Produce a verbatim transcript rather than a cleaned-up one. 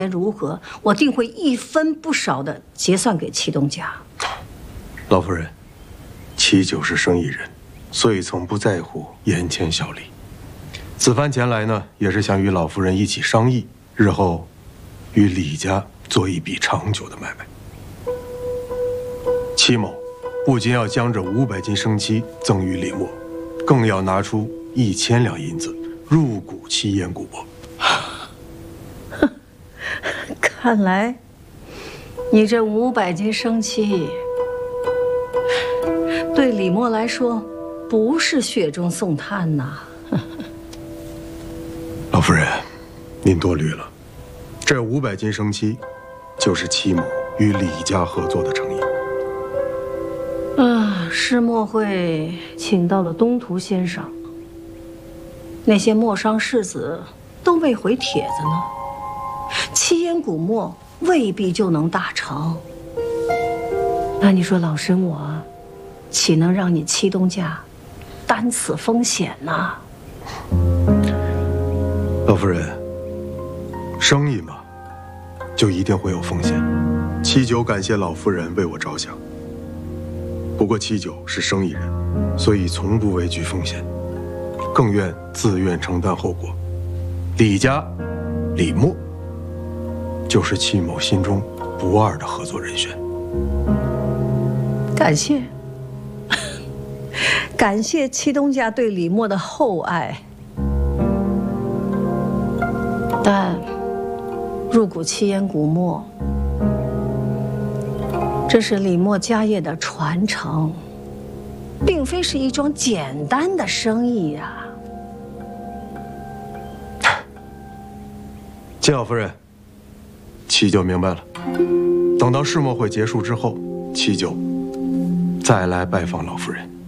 如何，我定会一分不少的结算给祁东家。 老夫人，祁九是生意人，所以从不在乎眼前小利。此番前来呢，也是想与老夫人一起商议，日后与李家做一笔长久的买卖。祁某不仅要将这五百斤生漆赠与李默，更要拿出一千两银子入股祁烟古墨。 看来，你这五百斤生漆，对李默来说，不是雪中送炭呐。 老夫人，您多虑了，这五百斤生漆，就是祁某与李家合作的诚意。 啊，师墨会请到了东图先生，那些墨商士子都未回帖子呢。祁烟古墨未必就能大成，那你说老身我，岂能让你祁东家担此风险呢？ 老夫人，生意嘛，就一定会有风险。祁九感谢老夫人为我着想，不过祁九是生意人，所以从不畏惧风险，更愿自愿承担后果。李家，李默，就是祁某心中不二的合作人选。 感谢，感谢祁东家对李默的厚爱。但入股祁烟古墨，这是李默家业的传承，并非是一桩简单的生意呀。 祁老夫人，祁九明白了。等到世墨会结束之后，祁九再来拜访老夫人。